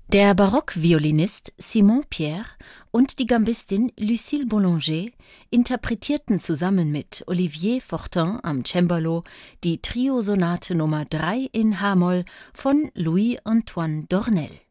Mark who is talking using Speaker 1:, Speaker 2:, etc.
Speaker 1: Der Barockviolinist Simon Pierre und die Gambistin Lucille Boulanger interpretierten zusammen mit Olivier Fortin am Cembalo die Triosonate Nr. 3 in h-Moll von Louis-Antoine Dornel.